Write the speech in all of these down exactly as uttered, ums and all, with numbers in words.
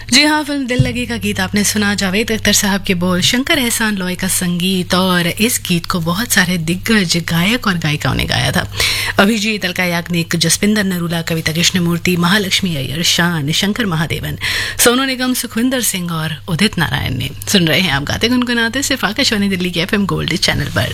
जी हाँ, फिल्म दिल लगी का गीत आपने सुना। जावेद अख्तर साहब के बोल, शंकर एहसान लॉय का संगीत, और इस गीत को बहुत सारे दिग्गज गायक और गायिकाओं ने गाया था। अभिजीत, अलका याग्निक, जसपिंदर नरूला, कविता कृष्णमूर्ति, महालक्ष्मी अय्यर, शान, शंकर महादेवन, सोनू निगम, सुखविंदर सिंह और उदित नारायण ने। सुन रहे हैं आप गाते गुनगुनाते सिर्फ आकाशवाणी दिल्ली के एफएम गोल्ड चैनल पर।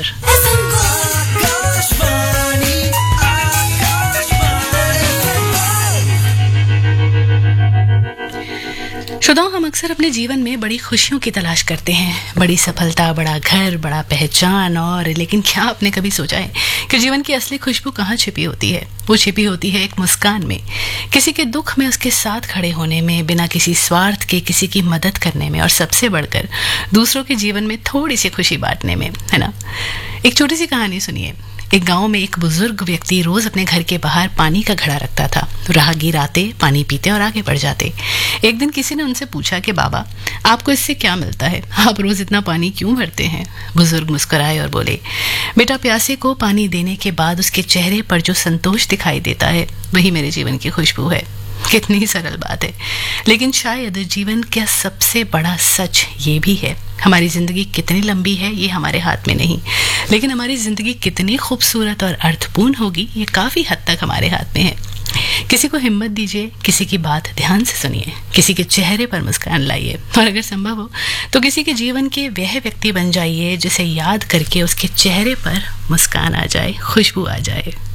श्रोताओं, हम अक्सर अपने जीवन में बड़ी खुशियों की तलाश करते हैं, बड़ी सफलता, बड़ा घर, बड़ा पहचान, और लेकिन क्या आपने कभी सोचा है कि जीवन की असली खुशबू कहाँ छिपी होती है? वो छिपी होती है एक मुस्कान में, किसी के दुख में उसके साथ खड़े होने में, बिना किसी स्वार्थ के किसी की मदद करने में, और सबसे बढ़कर दूसरों के जीवन में थोड़ी सी खुशी बांटने में, है ना? एक छोटी सी कहानी सुनिए। एक गांव में एक बुजुर्ग व्यक्ति रोज अपने घर के बाहर पानी का घड़ा रखता था। राहगीर आते, पानी पीते और आगे बढ़ जाते। एक दिन किसी ने उनसे पूछा कि बाबा, आपको इससे क्या मिलता है? आप रोज इतना पानी क्यों भरते हैं? बुजुर्ग मुस्कुराए और बोले, बेटा, प्यासे को पानी देने के बाद उसके चेहरे पर जो संतोष दिखाई देता है, वही मेरे जीवन की खुशबू है। कितनी सरल बात है, लेकिन शायद जीवन का सबसे बड़ा सच ये भी है। हमारी जिंदगी कितनी लंबी है ये हमारे हाथ में नहीं, लेकिन हमारी जिंदगी कितनी खूबसूरत और अर्थपूर्ण होगी ये काफी हद तक हमारे हाथ में है। किसी को हिम्मत दीजिए, किसी की बात ध्यान से सुनिए, किसी के चेहरे पर मुस्कान लाइए, और अगर संभव हो तो किसी के जीवन के वह व्यक्ति बन जाइए जिसे याद करके उसके चेहरे पर मुस्कान आ जाए, खुशबू आ जाए।